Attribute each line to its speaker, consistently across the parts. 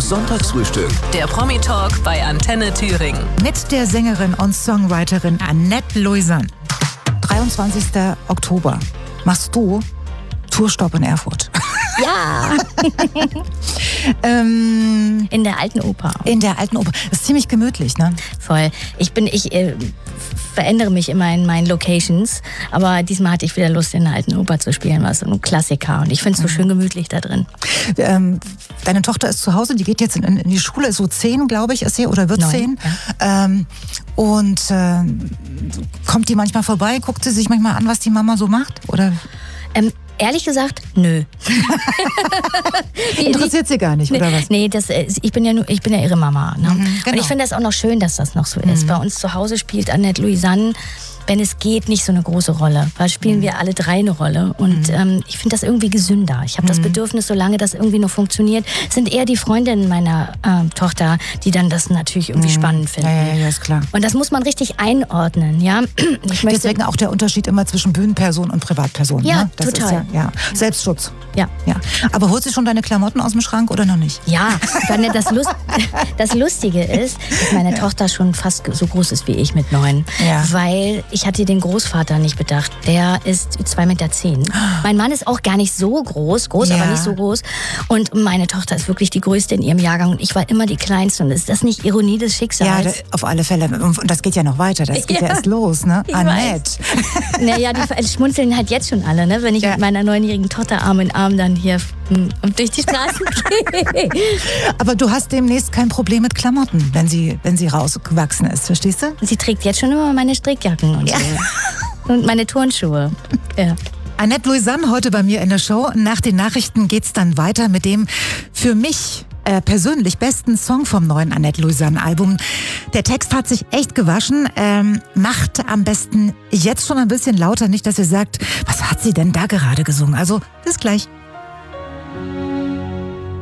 Speaker 1: Das Sonntagsfrühstück.
Speaker 2: Der Promi-Talk bei Antenne Thüringen.
Speaker 3: Mit der Sängerin und Songwriterin Annette Louisanne. 23. Oktober machst du Tourstopp in Erfurt.
Speaker 4: Ja. In der Alten Oper.
Speaker 3: In der Alten Oper. Das ist ziemlich gemütlich, ne?
Speaker 4: Voll. Ich verändere mich immer in meinen Locations, aber diesmal hatte ich wieder Lust, in der Alten Oper zu spielen, was so ein Klassiker. Und ich finde es so schön gemütlich da drin.
Speaker 3: Deine Tochter ist zu Hause, die geht jetzt in die Schule, ist so 10, glaube ich, ist sie, oder wird
Speaker 4: 9,
Speaker 3: 10. Ja. Kommt die manchmal vorbei, guckt sie sich manchmal an, was die Mama so macht? Oder?
Speaker 4: Ehrlich gesagt, nö.
Speaker 3: Interessiert sie gar nicht, oder was?
Speaker 4: Nee, ich bin ja ihre Mama. Ne?
Speaker 3: Genau.
Speaker 4: Und ich finde das auch noch schön, dass das noch so ist. Bei uns zu Hause spielt Annette Louisanne, wenn es geht, nicht so eine große Rolle. Weil spielen wir alle 3 eine Rolle. Und ich finde das irgendwie gesünder. Ich habe das Bedürfnis, solange das irgendwie noch funktioniert, sind eher die Freundinnen meiner Tochter, die dann das natürlich irgendwie spannend finden.
Speaker 3: Ja, ist klar.
Speaker 4: Und das muss man richtig einordnen, ja.
Speaker 3: Deswegen auch der Unterschied immer zwischen Bühnenperson und Privatperson.
Speaker 4: Ja,
Speaker 3: ne? Das
Speaker 4: total.
Speaker 3: Ist Selbstschutz.
Speaker 4: Ja.
Speaker 3: Aber holst du schon deine Klamotten aus dem Schrank oder noch nicht?
Speaker 4: Ja, das Lustige ist, dass meine Tochter schon fast so groß ist wie ich mit 9.
Speaker 3: Ja.
Speaker 4: Weil ich hatte den Großvater nicht bedacht. Der ist 2,10 Meter. Mein Mann ist auch gar nicht so groß, aber nicht so groß. Und meine Tochter ist wirklich die Größte in ihrem Jahrgang. Und ich war immer die Kleinste. Und ist das nicht Ironie des Schicksals?
Speaker 3: Ja, auf alle Fälle. Und das geht ja noch weiter. Das geht ja erst los, ne? Annette.
Speaker 4: Naja, die schmunzeln halt jetzt schon alle, ne? Wenn ich mit meiner 9-jährigen Tochter Arm in Arm dann hier durch die Straßen gehe.
Speaker 3: Aber du hast demnächst kein Problem mit Klamotten, wenn sie rausgewachsen ist, verstehst du?
Speaker 4: Sie trägt jetzt schon immer meine Strickjacken und so. Und meine Turnschuhe. Ja.
Speaker 3: Annette Louisanne heute bei mir in der Show. Nach den Nachrichten geht's dann weiter mit dem für mich persönlich besten Song vom neuen Annette Louisanne Album. Der Text hat sich echt gewaschen. Macht am besten jetzt schon ein bisschen lauter, nicht, dass ihr sagt, was hat sie denn da gerade gesungen? Also, bis gleich.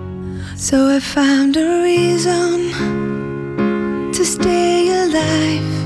Speaker 5: So I found a reason to stay alive.